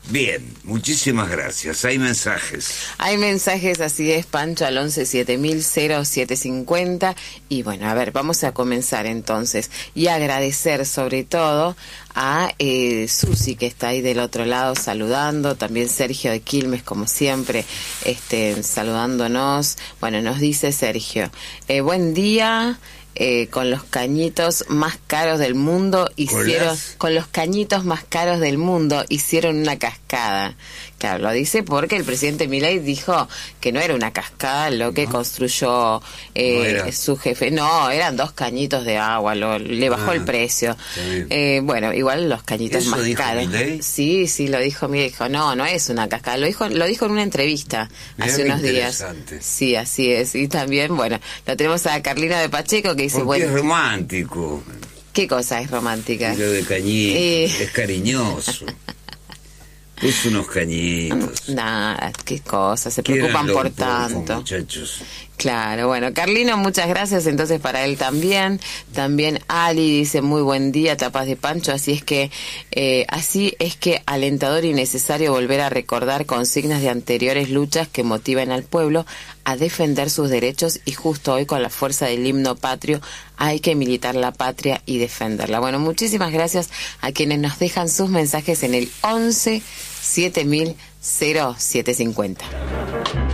Bien, muchísimas gracias. Hay mensajes. Hay mensajes, así es, Pancho, al 11-7000-0750. Y bueno, a ver, vamos a comenzar entonces. Y agradecer sobre todo a Susi, que está ahí del otro lado saludando. También Sergio de Quilmes, como siempre, saludándonos. Bueno, nos dice Sergio, buen día. Con los cañitos más caros del mundo con los cañitos más caros del mundo hicieron una cascada. Claro, lo dice porque el presidente Milei dijo que no era una cascada lo que construyó su jefe. No, eran 2 cañitos de agua, le bajó el precio. Bueno, igual los cañitos ¿Eso más dijo caros. Milei? Sí, lo dijo Milei. Dijo, no es una cascada. Lo dijo en una entrevista hace unos días. Sí, así es. Y también, bueno, lo tenemos a Carlina de Pacheco que dice, porque es romántico. ¿Qué cosa es romántica? Y lo de cañitos, es cariñoso. Puso unos cañitos. Nada, qué cosa, se preocupan por tanto. Muchachos. Claro, bueno, Carlino, muchas gracias, entonces para él también. También Ali dice, muy buen día, tapas de Pancho, así es que alentador y necesario volver a recordar consignas de anteriores luchas que motiven al pueblo a defender sus derechos, y justo hoy con la fuerza del himno patrio hay que militar la patria y defenderla. Bueno, muchísimas gracias a quienes nos dejan sus mensajes en el 11-7000-0750.